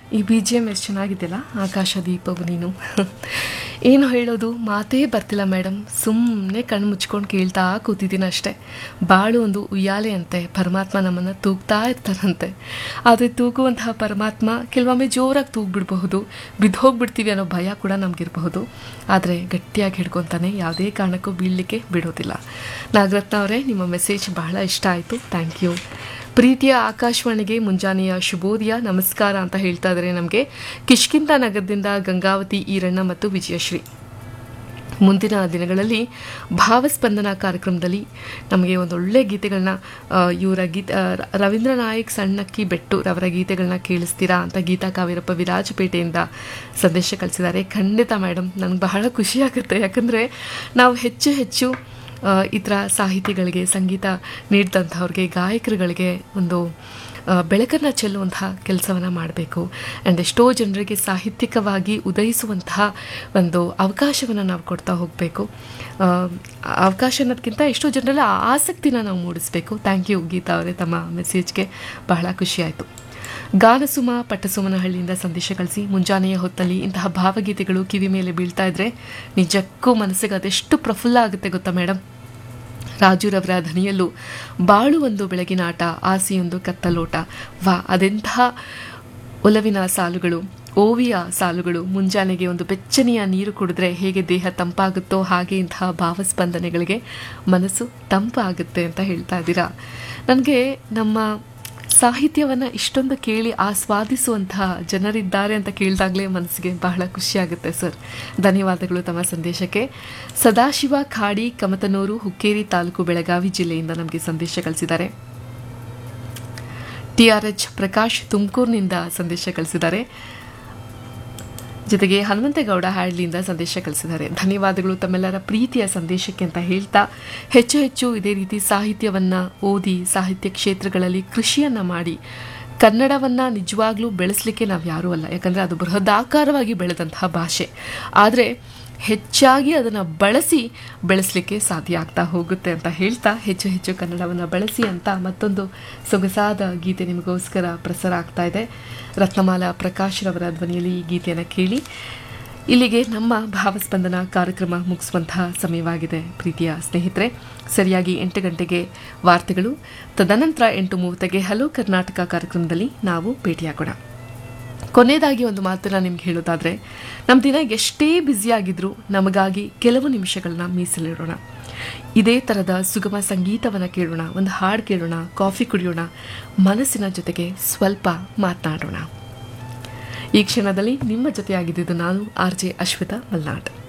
ಈ B G M ಎಷ್ಟು ಚೆನ್ನಾಗಿದೆಯಲ್ಲ, ಆಕಾಶ ದೀಪವು ನೀನು. ಏನು ಹೇಳೋದು, ಮಾತೇ ಬರ್ತಿಲ್ಲ ಮೇಡಮ್. ಸುಮ್ಮನೆ ಕಣ್ಣು ಮುಚ್ಕೊಂಡು ಕೇಳ್ತಾ ಕೂತಿದ್ದೀನಿ ಅಷ್ಟೆ. ಬಾಳು ಒಂದು ಉಯ್ಯಾಲೆ ಅಂತೆ, ಪರಮಾತ್ಮ ನಮ್ಮನ್ನು ತೂಗ್ತಾ ಇರ್ತಾರಂತೆ. ಆದರೆ ತೂಗುವಂತಹ ಪರಮಾತ್ಮ ಕೆಲವೊಮ್ಮೆ ಜೋರಾಗಿ ತೂಗ್ಬಿಡಬಹುದು, ಬಿದ್ದೋಗ್ಬಿಡ್ತೀವಿ ಅನ್ನೋ ಭಯ ಕೂಡ ನಮಗಿರಬಹುದು. ಆದರೆ ಗಟ್ಟಿಯಾಗಿ ಹಿಡ್ಕೊತಾನೆ, ಯಾವುದೇ ಕಾರಣಕ್ಕೂ ಬೀಳಲಿಕ್ಕೆ ಬಿಡೋದಿಲ್ಲ. ನಾಗರತ್ನ ಅವರೇ, ನಿಮ್ಮ ಮೆಸೇಜ್ ಬಹಳ ಇಷ್ಟ ಆಯಿತು, ಥ್ಯಾಂಕ್ ಯು. ಪ್ರೀತಿಯ ಆಕಾಶವಾಣಿಗೆ ಮುಂಜಾನೆಯ ಶುಭೋದಯ, ನಮಸ್ಕಾರ ಅಂತ ಹೇಳ್ತಾ ಇದ್ದಾರೆ ನಮಗೆ ಕಿಷ್ಕಿಂಧ ನಗರದಿಂದ ಗಂಗಾವತಿ ಈರಣ್ಣ ಮತ್ತು ವಿಜಯಶ್ರೀ. ಮುಂದಿನ ದಿನಗಳಲ್ಲಿ ಭಾವಸ್ಪಂದನ ಕಾರ್ಯಕ್ರಮದಲ್ಲಿ ನಮಗೆ ಒಂದೊಳ್ಳೆ ಗೀತೆಗಳನ್ನ ಇವರ ರವೀಂದ್ರ ನಾಯಕ್ ಸಣ್ಣಕ್ಕಿ ಬೆಟ್ಟು ರವರ ಗೀತೆಗಳನ್ನ ಕೇಳಿಸ್ತೀರಾ ಅಂತ ಗೀತಾ ಕಾವೇರಪ್ಪ ವಿರಾಜಪೇಟೆಯಿಂದ ಸಂದೇಶ ಕಳಿಸಿದ್ದಾರೆ. ಖಂಡಿತ ಮೇಡಮ್, ನನಗೆ ಬಹಳ ಖುಷಿಯಾಗುತ್ತೆ. ಯಾಕಂದರೆ ನಾವು ಹೆಚ್ಚು ಈ ಥರ ಸಾಹಿತಿಗಳಿಗೆ, ಸಂಗೀತ ನೀಡಿದಂಥವ್ರಿಗೆ, ಗಾಯಕರುಗಳಿಗೆ ಒಂದು ಬೆಳಕನ್ನು ಚೆಲ್ಲುವಂತಹ ಕೆಲಸವನ್ನು ಮಾಡಬೇಕು. ಆ್ಯಂಡ್ ಎಷ್ಟೋ ಜನರಿಗೆ ಸಾಹಿತ್ಯಿಕವಾಗಿ ಉದಯಿಸುವಂತಹ ಒಂದು ಅವಕಾಶವನ್ನು ನಾವು ಕೊಡ್ತಾ ಹೋಗಬೇಕು. ಅವಕಾಶ ಅನ್ನೋದಕ್ಕಿಂತ ಎಷ್ಟೋ ಜನರೆಲ್ಲ ಆಸಕ್ತಿನ ನಾವು ಮೂಡಿಸಬೇಕು. ಥ್ಯಾಂಕ್ ಯು ಗೀತಾ ಅವರೇ, ತಮ್ಮ ಮೆಸೇಜ್ಗೆ ಬಹಳ ಖುಷಿಯಾಯಿತು. ಗಾನಸುಮ ಪಟ್ಟಸುಮನಹಳ್ಳಿಯಿಂದ ಸಂದೇಶ ಕಳಿಸಿ, ಮುಂಜಾನೆಯ ಹೊತ್ತಲ್ಲಿ ಇಂತಹ ಭಾವಗೀತೆಗಳು ಕಿವಿ ಮೇಲೆ ಬೀಳ್ತಾ ಇದ್ರೆ ನಿಜಕ್ಕೂ ಮನಸ್ಸಿಗೆ ಅದೆಷ್ಟು ಪ್ರಫುಲ್ಲ ಆಗುತ್ತೆ ಗೊತ್ತಾ ಮೇಡಮ್. ರಾಜುರವರ ಧ್ವನಿಯಲ್ಲೂ ಬಾಳು ಒಂದು ಬೆಳಗಿನ ಆಟ, ಆಸೆಯೊಂದು ಕತ್ತಲೋಟ, ವಾ ಅದೆಂತಹ ಒಲವಿನ ಸಾಲುಗಳು, ಓವಿಯ ಸಾಲುಗಳು. ಮುಂಜಾನೆಗೆ ಒಂದು ಬೆಚ್ಚನೆಯ ನೀರು ಕುಡಿದ್ರೆ ಹೇಗೆ ದೇಹ ತಂಪಾಗುತ್ತೋ ಹಾಗೆ ಇಂತಹ ಭಾವಸ್ಪಂದನೆಗಳಿಗೆ ಮನಸ್ಸು ತಂಪಾಗುತ್ತೆ ಅಂತ ಹೇಳ್ತಾ ಇದ್ದೀರಾ. ನನಗೆ ನಮ್ಮ ಸಾಹಿತ್ಯವನ್ನು ಇಷ್ಟೊಂದು ಕೇಳಿ ಆಸ್ವಾದಿಸುವಂತಹ ಜನರಿದ್ದಾರೆ ಅಂತ ಕೇಳಿದಾಗಲೇ ಮನಸ್ಸಿಗೆ ಬಹಳ ಖುಷಿಯಾಗುತ್ತೆ ಸರ್. ಧನ್ಯವಾದಗಳು ತಮ್ಮ ಸಂದೇಶಕ್ಕೆ. ಸದಾಶಿವ ಖಾಡಿ ಕಮತನೂರು, ಹುಕ್ಕೇರಿ ತಾಲೂಕು, ಬೆಳಗಾವಿ ಜಿಲ್ಲೆಯಿಂದ ನಮಗೆ ಸಂದೇಶ ಕಳಿಸಿದ್ದಾರೆ. TRH ಪ್ರಕಾಶ್ ತುಮಕೂರಿನಿಂದ ಸಂದೇಶ ಕಳಿಸಿದ್ದಾರೆ. ಜೊತೆಗೆ ಹನುಮಂತೇಗೌಡ ಹ್ಯಾಡ್ಲಿಯಿಂದ ಸಂದೇಶ ಕಳಿಸಿದ್ದಾರೆ. ಧನ್ಯವಾದಗಳು ತಮ್ಮೆಲ್ಲರ ಪ್ರೀತಿಯ ಸಂದೇಶಕ್ಕೆ ಅಂತ ಹೇಳ್ತಾ, ಹೆಚ್ಚು ಇದೇ ರೀತಿ ಸಾಹಿತ್ಯವನ್ನು ಓದಿ, ಸಾಹಿತ್ಯ ಕ್ಷೇತ್ರಗಳಲ್ಲಿ ಕೃಷಿಯನ್ನು ಮಾಡಿ ಕನ್ನಡವನ್ನು ನಿಜವಾಗ್ಲೂ ಬೆಳೆಸಲಿಕ್ಕೆ ನಾವು ಯಾರೂ ಅಲ್ಲ. ಯಾಕಂದರೆ ಅದು ಬೃಹದಾಕಾರವಾಗಿ ಬೆಳೆದಂತಹ ಭಾಷೆ. ಆದರೆ ಹೆಚ್ಚಾಗಿ ಅದನ್ನು ಬೆಳೆಸಲಿಕ್ಕೆ ಸಾಧ್ಯ ಆಗ್ತಾ ಹೋಗುತ್ತೆ ಅಂತ ಹೇಳ್ತಾ, ಹೆಚ್ಚು ಕನ್ನಡವನ್ನು ಬಳಸಿ ಅಂತ ಮತ್ತೊಂದು ಸೊಗಸಾದ ಗೀತೆ ನಿಮಗೋಸ್ಕರ ಪ್ರಸಾರ ಆಗ್ತಾ ಇದೆ. ರತ್ನಮಾಲಾ ಪ್ರಕಾಶ್ ರವರ ಧ್ವನಿಯಲ್ಲಿ ಈ ಗೀತೆಯನ್ನು ಕೇಳಿ. ಇಲ್ಲಿಗೆ ನಮ್ಮ ಭಾವಸ್ಪಂದನ ಕಾರ್ಯಕ್ರಮ ಮುಗಿಸುವಂತಹ ಸಮಯವಾಗಿದೆ ಪ್ರೀತಿಯ ಸ್ನೇಹಿತರೆ. ಸರಿಯಾಗಿ 8 ಗಂಟೆಗೆ ವಾರ್ತೆಗಳು, ತದನಂತರ 8:30ಗೆ ಹಲೋ ಕರ್ನಾಟಕ ಕಾರ್ಯಕ್ರಮದಲ್ಲಿ ನಾವು ಭೇಟಿಯಾಗೋಣ. ಕೊನೆಯದಾಗಿ ಒಂದು ಮಾತನ್ನು ನಿಮ್ಗೆ ಹೇಳೋದಾದರೆ, ನಮ್ಮ ದಿನ ಎಷ್ಟೇ ಬ್ಯುಸಿಯಾಗಿದ್ರೂ ನಮಗಾಗಿ ಕೆಲವು ನಿಮಿಷಗಳನ್ನ ಮೀಸಲಿಡೋಣ. ಇದೇ ಥರದ ಸುಗಮ ಸಂಗೀತವನ್ನು ಕೇಳೋಣ, ಒಂದು ಹಾಡು ಕೇಳೋಣ, ಕಾಫಿ ಕುಡಿಯೋಣ, ಮನಸ್ಸಿನ ಜೊತೆಗೆ ಸ್ವಲ್ಪ ಮಾತನಾಡೋಣ. ಈ ಕ್ಷಣದಲ್ಲಿ ನಿಮ್ಮ ಜೊತೆಯಾಗಿದ್ದು ನಾನು RJ ಅಶ್ವಿತಾ ಮಲ್ನಾಡ್.